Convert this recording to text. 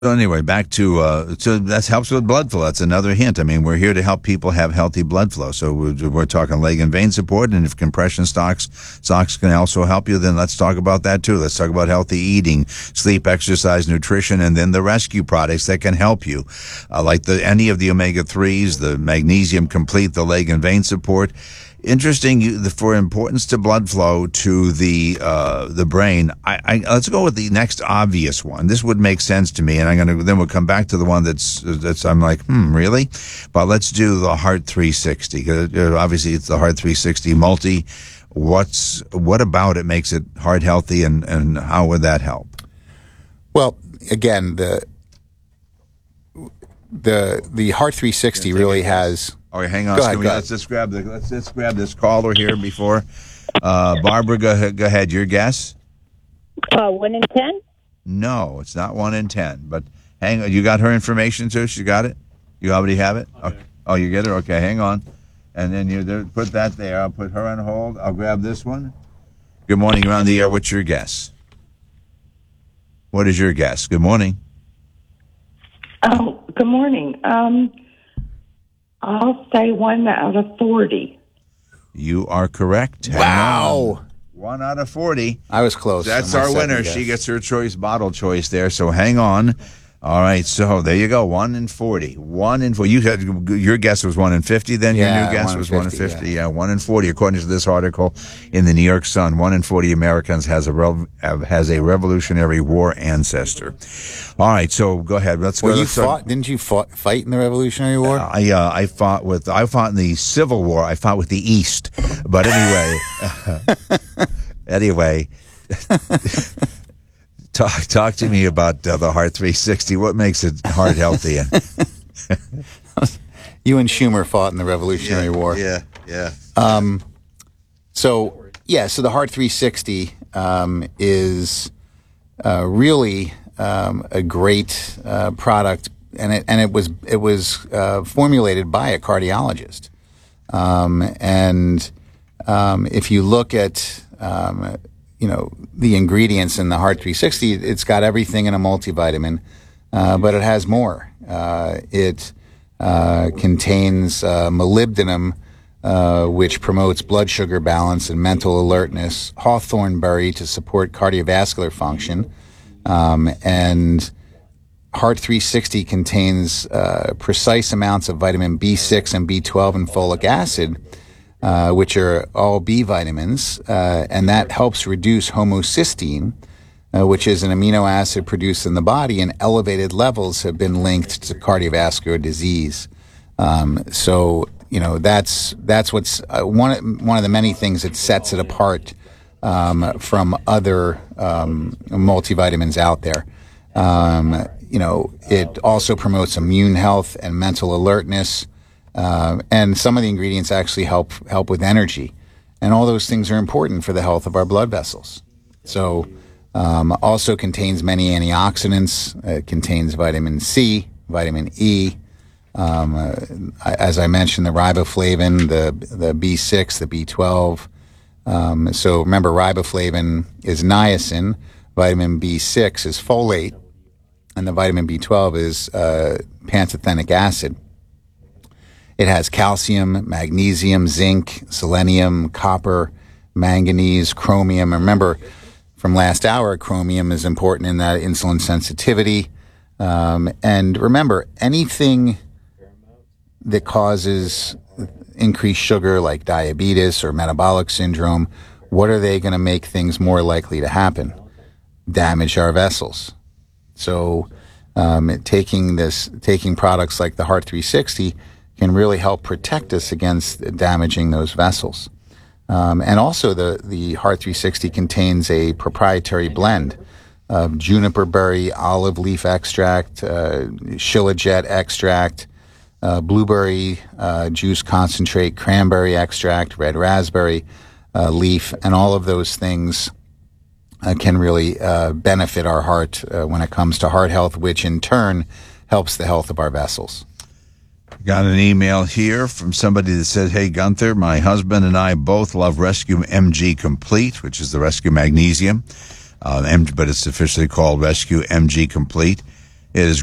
So anyway, back to so that helps with blood flow. That's another hint. I mean, we're here to help people have healthy blood flow. So we're talking leg and vein support, and if compression socks can also help you, then let's talk about that too. Let's talk about healthy eating, sleep, exercise, nutrition, and then the rescue products that can help you, like any of the omega-3s, the magnesium complete, the leg and vein support. Interesting for importance to blood flow to the brain. Let's go with the next obvious one. This would make sense to me, and then we'll come back to the one that's I'm like, really? But let's do the Heart 360. Obviously, it's the Heart 360 Multi. What about it makes it heart healthy, and how would that help? Well, again, the Heart 360 really has. Okay, hang on. Go ahead. Let's just grab this caller here before Barbara. Go ahead. Your guess? 1 in 10. No, it's not 1 in 10. But hang on. You got her information too. She got it. You already have it. Okay. Oh, you get it. Okay, hang on. And then you put that there. I'll put her on hold. I'll grab this one. Good morning. You're on the air. What's your guess? What is your guess? Good morning. Oh, good morning. I'll say 1 out of 40. You are correct. Wow. 1 out of 40. I was close. That's our winner. She gets her bottle choice there. So hang on. All right. So there you go. 1 in 40. 1 in 40. You had your guess was 1 in 50. Then your new guess was 1 in 50. Yeah, 1 in 40. According to this article in the New York Sun, 1 in 40 Americans has a Revolutionary War ancestor. All right. So go ahead. Let's go. Didn't you fight in the Revolutionary War? I fought in the Civil War. I fought with the East. But anyway. Talk to me about the Heart 360. What makes it heart healthy? You and Schumer fought in the Revolutionary War. Yeah. So the Heart 360 is really a great product, and it was formulated by a cardiologist. If you look at the ingredients in the Heart 360, it's got everything in a multivitamin, but it has more. It contains molybdenum, which promotes blood sugar balance and mental alertness, hawthorn berry to support cardiovascular function, and Heart 360 contains precise amounts of vitamin B6 and B12 and folic acid, which are all B vitamins, and that helps reduce homocysteine, which is an amino acid produced in the body, and elevated levels have been linked to cardiovascular disease. That's what's one of the many things that sets it apart from other multivitamins out there. It also promotes immune health and mental alertness. And some of the ingredients actually help with energy, and all those things are important for the health of our blood vessels. So, also contains many antioxidants. It contains vitamin C, vitamin E. As I mentioned, the riboflavin, the B6, the B12. So remember, riboflavin is niacin, vitamin B6 is folate, and the vitamin B12 is pantothenic acid. It has calcium, magnesium, zinc, selenium, copper, manganese, chromium. Remember, from last hour, chromium is important in that insulin sensitivity. And remember, anything that causes increased sugar, like diabetes or metabolic syndrome, what are they going to make things more likely to happen? Damage our vessels. So taking products like the Heart 360 can really help protect us against damaging those vessels. And also the Heart 360 contains a proprietary blend of juniper berry, olive leaf extract, shilajit extract, blueberry juice concentrate, cranberry extract, red raspberry leaf, and all of those things can really benefit our heart when it comes to heart health, which in turn helps the health of our vessels. Got an email here from somebody that said, "Hey, Gunther, my husband and I both love Rescue MG Complete, which is the Rescue Magnesium, but it's officially called Rescue MG Complete. It is